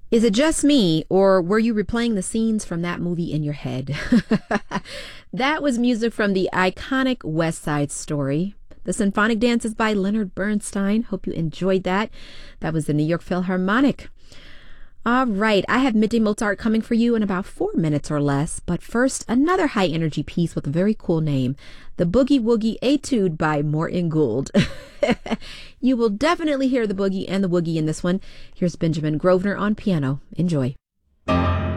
Is it just me, or were you replaying the scenes from that movie in your head? That was music from the iconic West Side Story. The symphonic dance is by Leonard Bernstein. Hope you enjoyed that. That was the New York Philharmonic. All right, I have Midday Mozart coming for you in about 4 minutes or less. But first, another high energy piece with a very cool name, the Boogie Woogie Etude by Morton Gould. You will definitely hear the boogie and the woogie in this one. Here's Benjamin Grosvenor on piano. Enjoy.